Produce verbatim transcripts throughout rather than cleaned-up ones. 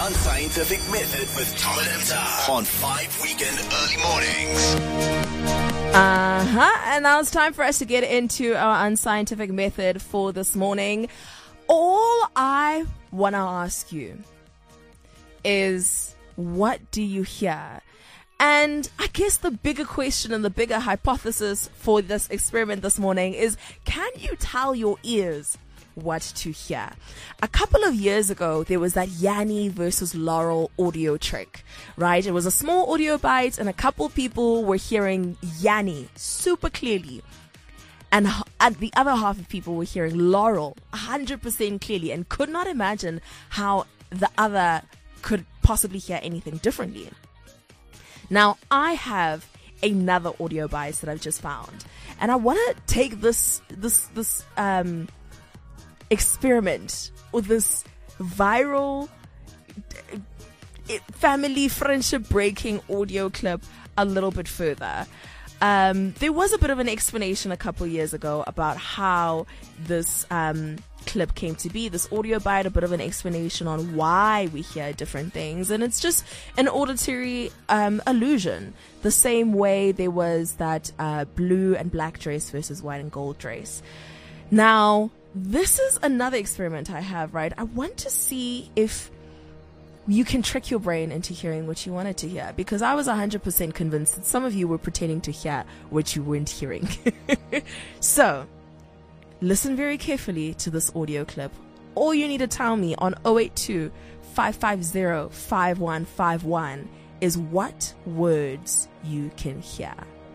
Unscientific Method with Tom and Emta on five Weekend Early Mornings. Uh-huh. And now it's time for us to get into our unscientific method for this morning. All I want to ask you is, what do you hear? And I guess the bigger question and the bigger hypothesis for this experiment this morning is, can you tell your ears what to hear? A couple of years ago, there was that Yanni versus Laurel audio trick, right? It was a small audio bite and a couple people were hearing Yanni super clearly. And, and the other half of people were hearing Laurel one hundred percent clearly and could not imagine how the other could possibly hear anything differently. Now, I have another audio bias that I've just found, and I want to take this this this um experiment or this viral family friendship breaking audio clip a little bit further. Um, there was a bit of an explanation a couple years ago about how this um, clip came to be, this audio bite, a bit of an explanation on why we hear different things. And it's just an auditory um, illusion. The same way there was that uh, blue and black dress versus white and gold dress. Now, this is another experiment I have, right? I want to see if you can trick your brain into hearing what you wanted to hear, because I was one hundred percent convinced that some of you were pretending to hear what you weren't hearing. So, listen very carefully to this audio clip. All you need to tell me on zero eight two, five five zero, five one five one is what words you can hear.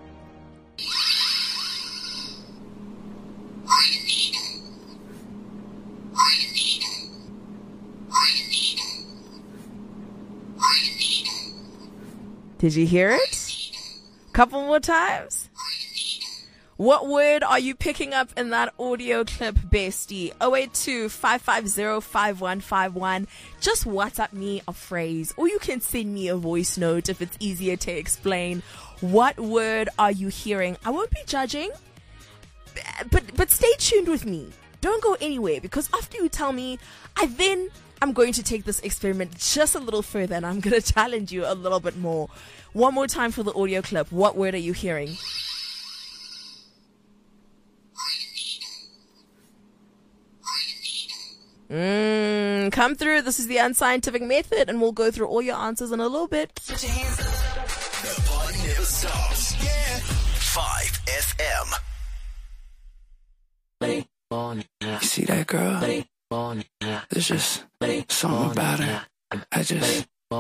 Did you hear it? Couple more times. What word are you picking up in that audio clip, bestie? zero eight two, five five zero, five one five one. Just WhatsApp me a phrase, or you can send me a voice note if it's easier to explain. What word are you hearing? I won't be judging, but but stay tuned with me. Don't go anywhere, because after you tell me, I then I'm going to take this experiment just a little further, and I'm going to challenge you a little bit more. One more time for the audio clip. What word are you hearing? Mm, come through. This is the unscientific method, and we'll go through all your answers in a little bit. Put your hands up. The party never stops. Yeah. five F M. You see that girl? There's just something about her. I just